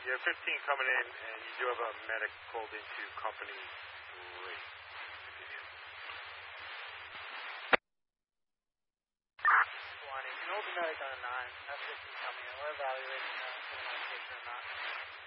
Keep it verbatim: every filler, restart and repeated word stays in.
You have fifteen coming in, and you do have a medic pulled into company three. One, you can hold the medic on a nine. That's fifteen coming in. We're evaluating uh, if we want to take it or not.